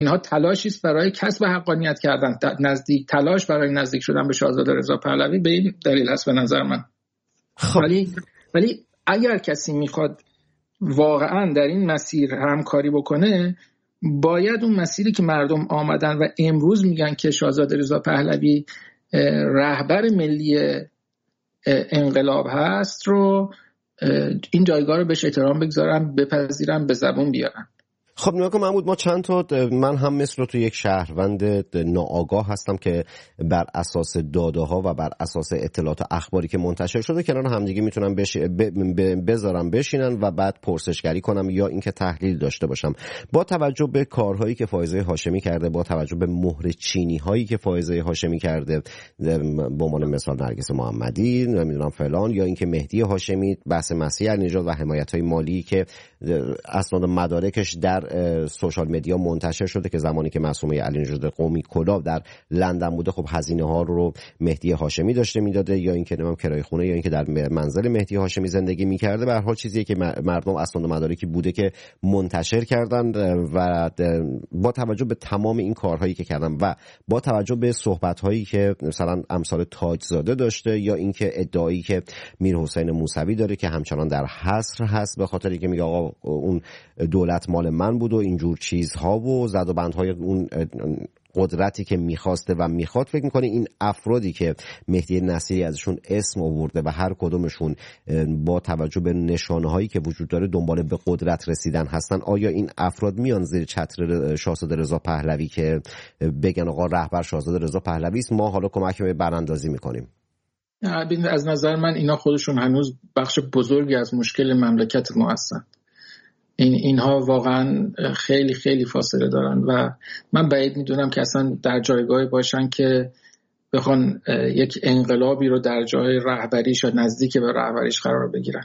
اینها تلاشی است برای کسب حقانیت کردن، تلاش برای نزدیک شدن به شاهزاده رضا پهلوی به این دلیل است به نظر من. ولی اگر کسی میخواد واقعا در این مسیر همکاری بکنه، باید اون مسیری که مردم آمدن و امروز میگن که شاهزاده رضا پهلوی رهبر ملی انقلاب هست رو، این جایگاه رو بهش احترام بگذارم، بپذیرم، به زبون بیارم. خب نگاه کن محمود، ما چند تا، من هم مثل تو یک شهروند ناآگاه هستم که بر اساس داده ها و بر اساس اطلاعات اخباری که منتشر شده کنار همدیگه میتونم بذارم بشینن و بعد پرسشگری کنم یا اینکه تحلیل داشته باشم. با توجه به کارهایی که فائزه هاشمی کرده، با توجه به مهر چینی هایی که فائزه هاشمی کرده، به عنوان مثال نرگس محمدی، نمیدونم فلان، یا اینکه مهدی هاشمی، بحث مسیح النژاد و حمایت های مالی که اسناد مدارکش در سوشال مدیا منتشر شده که زمانی که معصومه علی‌نژاد قومی کلاه در لندن بوده، خب هزینه ها رو مهدی هاشمی داشته میداده، یا اینکه نمیدونم کرایه خونه، یا اینکه در منزل مهدی هاشمی زندگی میکرده. به هر حال چیزیه که مردم اسناد مدارکی بوده که منتشر کردن و با توجه به تمام این کارهایی که کردن و با توجه به صحبت هایی که مثلا امثال تاجزاده داشته، یا اینکه ادعایی که میرحسین موسوی داره که همچنان در حصر هست به خاطر اینکه میگه آقا اون دولت مال من بود و اینجور چیزها و زد و بندهای اون قدرتی که میخواسته و میخواد. فکر میکنه این افرادی که مهدی نصیری ازشون اسم آورده و هر کدومشون با توجه به نشانه‌هایی که وجود داره دنبال به قدرت رسیدن هستن، آیا این افراد میان زیر چتر شاهزاده رضا پهلوی که بگن آقا رهبر شاهزاده رضا پهلوی است، ما حالا کمک به براندازی میکنیم؟ از نظر من اینا خودشون هنوز بخش بزرگی از مشکل مملکت ما هستن. اینها واقعا خیلی خیلی فاصله دارن و من بعید میدونم که اصلا در جایگاهی باشن که بخوان یک انقلابی رو در جای رهبریش یا نزدیک به رهبریش قرار بگیرن.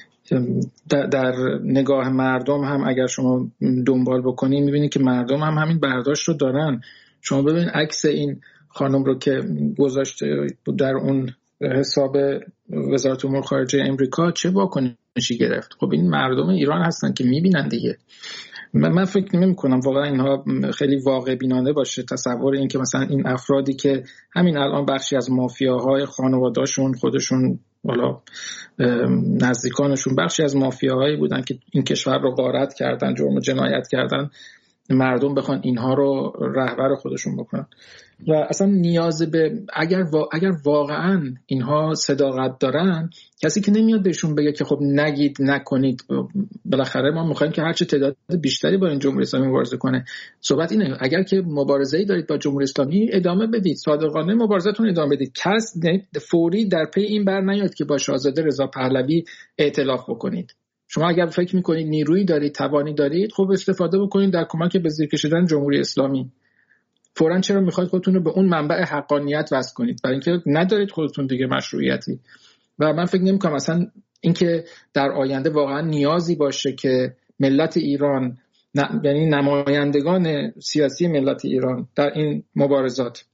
در نگاه مردم هم اگر شما دنبال بکنین میبینید که مردم هم همین برداشت رو دارن. شما ببین عکس این خانم رو که گذاشته در اون حساب وزارت امور خارجه امریکا چه واکنشی گرفت. خب این مردم ایران هستن که میبینن دیگه. من فکر نمی‌کنم واقعا اینها خیلی واقع بینانه باشه تصور این که مثلا این افرادی که همین الان بخشی از مافیاهای خانواده‌شون، خودشون، والا نزدیکانشون بخشی از مافیاهایی بودن که این کشور رو غارت کردن، جرم و جنایت کردن، مردم بخوان اینها رو رهبر خودشون بکنن. و اصلا نیاز به اگر واقعا اینها صداقت دارن، کسی که نمیاد بهشون بگه که خب نگید نکنید، بالاخره ما میخوایم که هرچه تعداد بیشتری با این جمهوری اسلامی مبارزه کنه. صحبت اینه اگر که مبارزه‌ای دارید با جمهوری اسلامی ادامه بدید، صادقانه مبارزتون ادامه بدید، کس فوری در پی این بر نیاد که با شاهزاده رضا پهلوی ائتلاف بکنید. شما اگر فکر میکنید نیرویی دارید، توانی دارید، خب استفاده بکنید در کمک به زیر کشیدن جمهوری اسلامی. فوراً چرا میخواید خودتون رو به اون منبع حقانیت وصل کنید؟ برای اینکه ندارید خودتون دیگه مشروعیتی. و من فکر نمیکنم اصلا اینکه در آینده واقعا نیازی باشه که ملت ایران، یعنی نمایندگان سیاسی ملت ایران در این مبارزات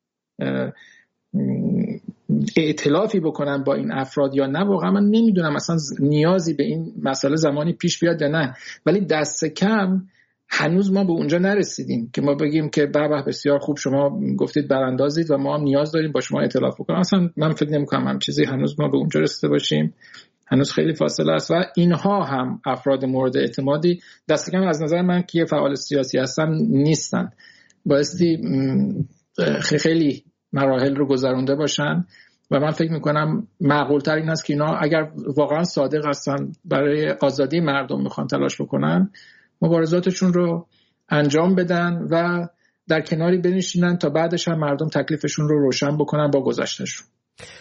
ائتلافی بکنن با این افراد یا نه، واقعا من نمیدونم اصلا نیازی به این مسئله زمانی پیش بیاد یا نه. ولی دست کم هنوز ما به اونجا نرسیدیم که ما بگیم که به بسیار خوب شما گفتید براندازید و ما هم نیاز داریم با شما ائتلاف بکنیم. اصلا من فکر نمی‌کنم هم چیزی هنوز ما به اونجا رسیده باشیم. هنوز خیلی فاصله است و اینها هم افراد مورد اعتمادی دست کم از نظر من که فعال سیاسی هستن نیستن. بایستی خیلی مراحل رو گذرونده باشن و من فکر میکنم معقول تر این است که اینا اگر واقعا صادق هستن برای آزادی مردم میخوان تلاش بکنن، مبارزاتشون رو انجام بدن و در کناری بنشینن تا بعدش هم مردم تکلیفشون رو روشن بکنن با گذشتهشون.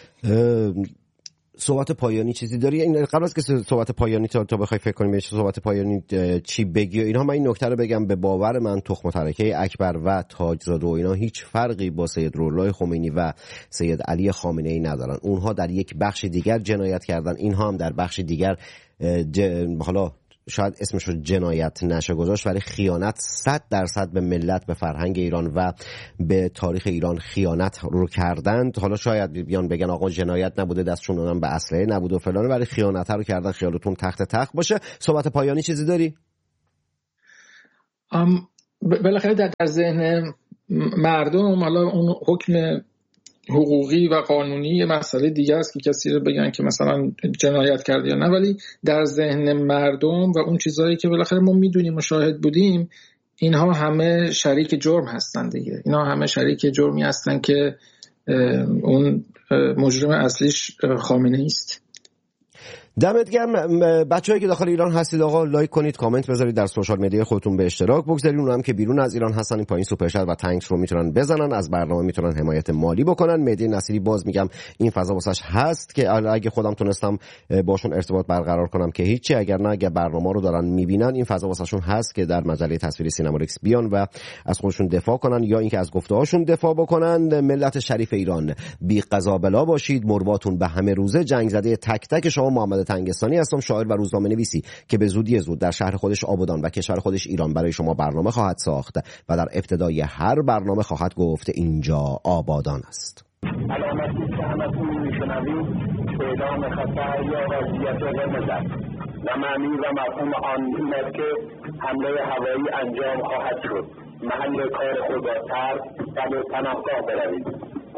صحبت پایانی چیزی داری؟ این قبل از که صحبت پایانی تا بخوای فکر کنیم صحبت پایانی چی بگی اینها، من این نکته رو بگم، به باور من تخم و ترکه اکبر و تاجزاده و اینا هیچ فرقی با سید رولای خمینی و سید علی خامنه ای ندارن. اونها در یک بخش دیگر جنایت کردن، اینها هم در بخش دیگر حالا شاید اسمش رو جنایت نشه گذاشت ولی خیانت 100% به ملت، به فرهنگ ایران و به تاریخ ایران خیانت رو کردند. حالا شاید بیان بگن آقا جنایت نبوده، دستشون اونم به اسلحه نبوده و فلانه، ولی خیانت رو کردن. خیالتون تخت باشه. صحبت پایانی چیزی داری؟ بالاخره در ذهن مردم حالا اون حکم حقوقی و قانونی مسئله دیگه است که کسی رو بگن که مثلا جنایت کرده یا نه، ولی در ذهن مردم و اون چیزایی که بالاخره ما میدونیم و شاهد بودیم، اینها همه شریک جرم هستن دیگه. اینها همه شریک جرمی هستن که اون مجرم اصلیش خامنه‌ای است. دمت گرم. بچه‌هایی که داخل ایران هستید آقا لایک کنید، کامنت بذارید، در سوشال مدیا خودتون به اشتراک بگذارید. اونم که بیرون از ایران هستن این پایین سوپر چت و تانکس رو میتونن بزنن، از برنامه میتونن حمایت مالی بکنن. مهدی نصیری باز میگم این فضا واسش هست که اگه خودم تونستم باشون ارتباط برقرار کنم که هیچی، اگر نه اگه برنامه رو دارن میبینن این فضا واسشون هست که در مجله تصویری سینماریکس بیان و از خودشون دفاع کنن یا اینکه از گفته‌هاشون دفاع بکنن. ملت شریف ایران بی قضا بلا باشید، مرواتون به همه روزه. جنگ زده تک تک شما. محمد تنگستانی هستم، شاعر و روزنامه نویسی که به زودی زود در شهر خودش آبادان و کشور خودش ایران برای شما برنامه خواهد ساخت و در ابتدای هر برنامه خواهد گفت اینجا آبادان است. علامتی که همتون میشنوید اعلام خطر یا وضعیت قرمز است و معنی و مفهوم آن این است که حمله هوایی انجام خواهد شد. محل کار خود را ترک و به پناهگاه بروید.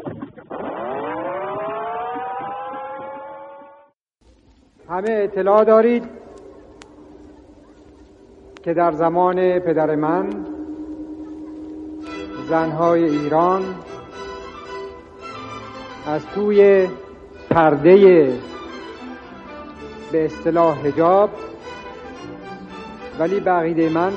همه اطلاع دارید که در زمان پدر من زنهای ایران از توی پرده به اصطلاح حجاب، ولی به عقیده من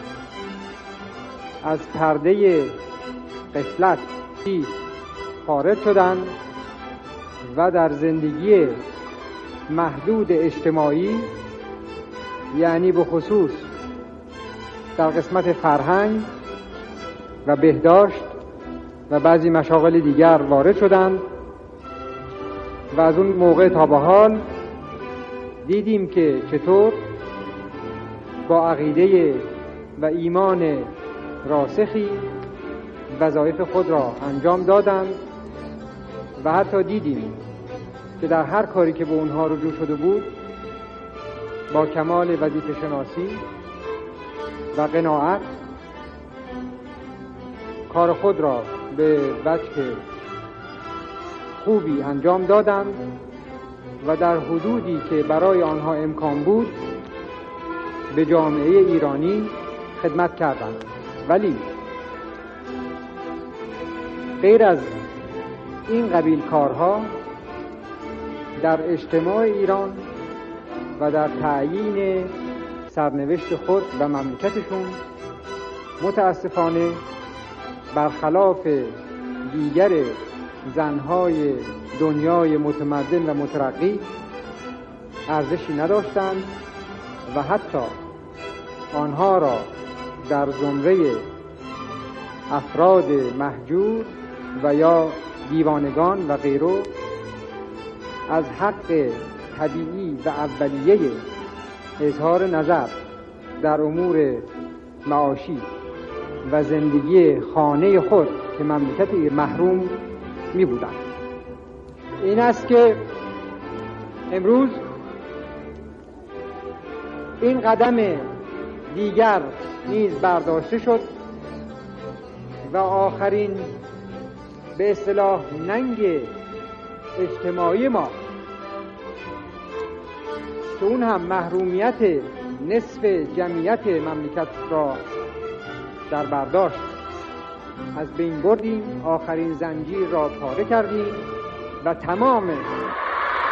از پرده غفلت خارج شدند و در زندگی محدود اجتماعی، یعنی به خصوص در قسمت فرهنگ و بهداشت و بعضی مشاغل دیگر وارد شدند و از اون موقع تا به حال دیدیم که چطور با عقیده و ایمان راسخی وظایف خود را انجام دادند و حتی دیدیم که در هر کاری که به اونها رجوع شده بود با کمال وظیفه شناسی و قناعت کار خود را به وجه خوبی انجام دادند و در حدودی که برای آنها امکان بود به جامعه ایرانی خدمت کردند. ولی غیر از این قبیل کارها در اجتماع ایران و در تعیین سرنوشت خود و مملکتشون متاسفانه برخلاف دیگر زنهای دنیای متمدن و مترقی ارزشی نداشتند و حتی آنها را در زمره افراد مهجور و یا دیوانگان و غیره از حق طبیعی و اولیه اظهار نظر در امور معاشی و زندگی خانه خود که مملکت محروم می بودند. این است که امروز این قدم دیگر نیز برداشته شد و آخرین به اصطلاح ننگ اجتماعی ما که اون هم محرومیت نصف جمعیت مملکت را در برداشت از بین بردیم، آخرین زنجیر را پاره کردیم و تمام